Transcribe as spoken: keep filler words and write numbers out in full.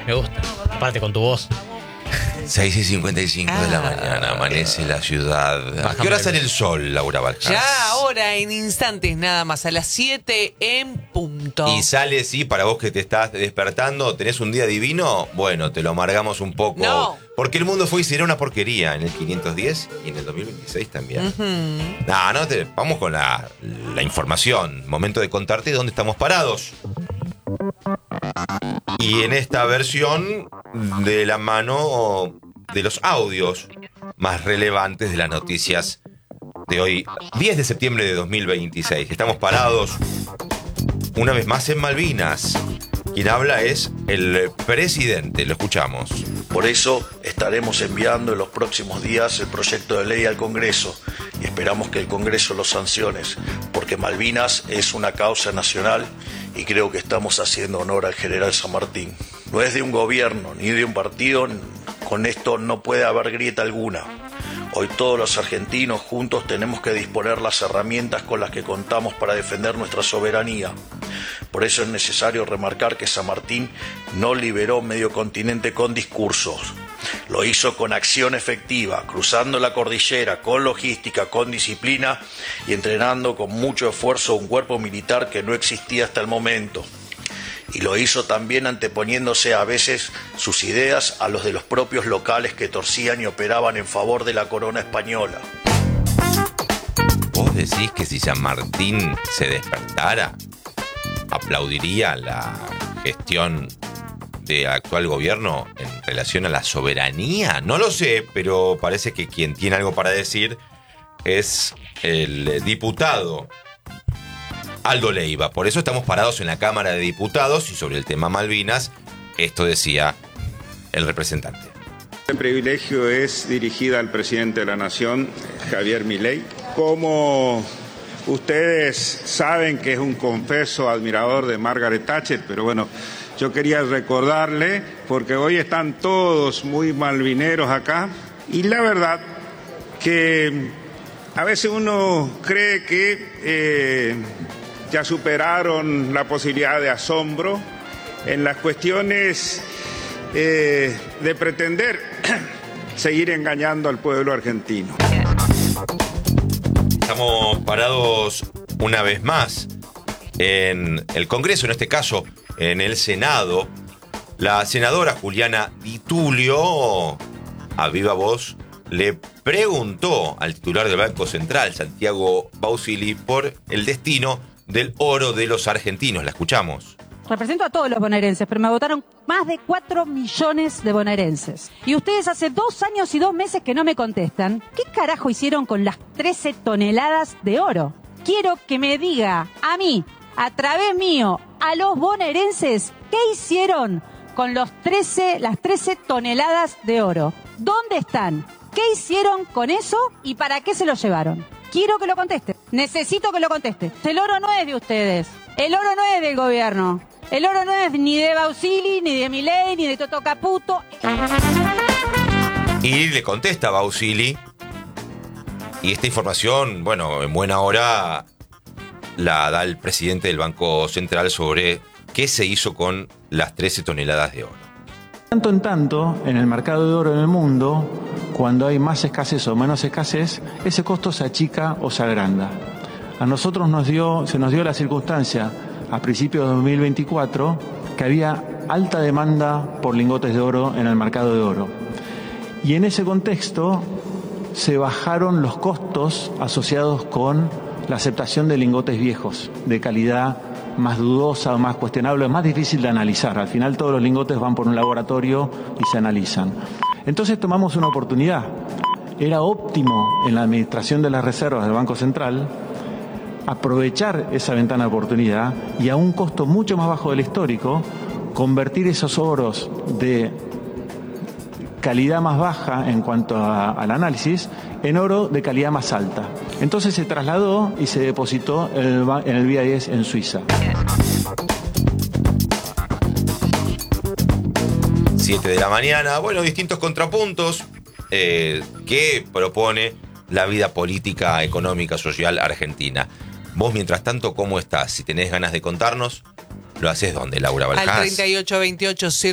Me gusta. Aparte con tu voz. seis y cincuenta y cinco ah, de la mañana, amanece la ciudad. ¿A qué hora sale el sol, Laura Balcás? Ya ahora, en instantes nada más, a las siete en punto. Y sale, sí, para vos que te estás despertando, tenés un día divino, bueno, te lo amargamos un poco. No. Porque el mundo fue y será una porquería en el quinientos diez y en el dos mil veintiséis también. Uh-huh. No, no, te, vamos con la, la información. Momento de contarte dónde estamos parados. Y en esta versión, de la mano de los audios más relevantes de las noticias de hoy, diez de septiembre de dos mil veintiséis. Estamos parados una vez más en Malvinas. Quien habla es el presidente, lo escuchamos. Por eso estaremos enviando en los próximos días el proyecto de ley al Congreso y esperamos que el Congreso lo sancione, porque Malvinas es una causa nacional y creo que estamos haciendo honor al general San Martín. No es de un gobierno ni de un partido, con esto no puede haber grieta alguna. Hoy todos los argentinos juntos tenemos que disponer las herramientas con las que contamos para defender nuestra soberanía. Por eso es necesario remarcar que San Martín no liberó medio continente con discursos. Lo hizo con acción efectiva, cruzando la cordillera, con logística, con disciplina y entrenando con mucho esfuerzo un cuerpo militar que no existía hasta el momento. Y lo hizo también anteponiéndose a veces sus ideas a los de los propios locales que torcían y operaban en favor de la corona española. ¿Vos decís que si San Martín se despertara, aplaudiría la gestión del actual gobierno en relación a la soberanía? No lo sé, pero parece que quien tiene algo para decir es el diputado Aldo Leiva. Por eso estamos parados en la Cámara de Diputados y sobre el tema Malvinas, esto decía el representante. El privilegio es dirigida al presidente de la Nación, Javier Milei. Como ustedes saben que es un confeso admirador de Margaret Thatcher, pero bueno, yo quería recordarle, porque hoy están todos muy malvineros acá, y la verdad que a veces uno cree que eh, ya superaron la posibilidad de asombro en las cuestiones eh, de pretender seguir engañando al pueblo argentino. Estamos parados una vez más en el Congreso, en este caso en el Senado. La senadora Juliana Di Tulio, a viva voz, le preguntó al titular del Banco Central, Santiago Bausili, por el destino del oro de los argentinos. La escuchamos. Represento a todos los bonaerenses, pero me votaron más de cuatro millones de bonaerenses. Y ustedes hace dos años y dos meses que no me contestan. ¿Qué carajo hicieron con las trece toneladas de oro? Quiero que me diga a mí, a través mío, a los bonaerenses, ¿qué hicieron con los trece, las trece toneladas de oro? ¿Dónde están? ¿Qué hicieron con eso y para qué se lo llevaron? Quiero que lo conteste. Necesito que lo conteste. El oro no es de ustedes. El oro no es del gobierno. El oro no es ni de Bausili, ni de Milei, ni de Toto Caputo. Y le contesta Bausili. Y esta información, bueno, en buena hora la da el presidente del Banco Central sobre qué se hizo con las trece toneladas de oro. Tanto en tanto, en el mercado de oro en el mundo, cuando hay más escasez o menos escasez, ese costo se achica o se agranda. A nosotros nos dio, se nos dio la circunstancia a principios de dos mil veinticuatro que había alta demanda por lingotes de oro en el mercado de oro. Y en ese contexto se bajaron los costos asociados con la aceptación de lingotes viejos, de calidad más dudosa o más cuestionable, más difícil de analizar. Al final todos los lingotes van por un laboratorio y se analizan. Entonces tomamos una oportunidad. Era óptimo en la administración de las reservas del Banco Central aprovechar esa ventana de oportunidad y a un costo mucho más bajo del histórico, convertir esos oros de calidad más baja en cuanto a, al análisis en oro de calidad más alta. Entonces se trasladó y se depositó en el, en el B I S en Suiza. siete de la mañana, bueno, distintos contrapuntos eh, que propone la vida política, económica, social argentina. Vos, mientras tanto, ¿cómo estás? Si tenés ganas de contarnos, ¿lo haces dónde, Laura Balcás? Al treinta y ocho veintiocho